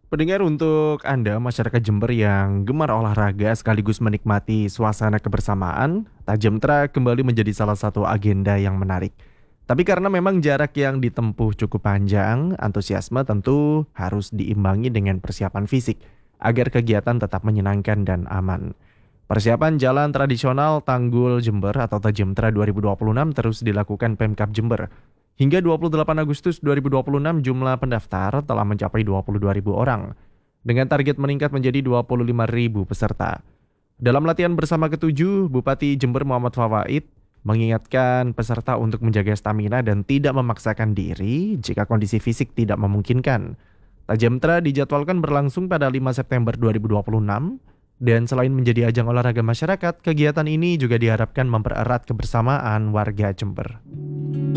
Pendengar, untuk Anda masyarakat Jember yang gemar olahraga sekaligus menikmati suasana kebersamaan, Tajam Tra kembali menjadi salah satu agenda yang menarik. Tapi karena memang jarak yang ditempuh cukup panjang, antusiasme tentu harus diimbangi dengan persiapan fisik agar kegiatan tetap menyenangkan dan aman. Persiapan jalan tradisional Tanggul Jember atau Tajamtra 2026 terus dilakukan Pemkab Jember. Hingga 28 Agustus 2026 jumlah pendaftar telah mencapai 22.000 orang dengan target meningkat menjadi 25.000 peserta. Dalam latihan bersama ketujuh, Bupati Jember Muhammad Fawaid mengingatkan peserta untuk menjaga stamina dan tidak memaksakan diri jika kondisi fisik tidak memungkinkan. Tajamtra dijadwalkan berlangsung pada 5 September 2026 dan selain menjadi ajang olahraga masyarakat, kegiatan ini juga diharapkan mempererat kebersamaan warga Jember.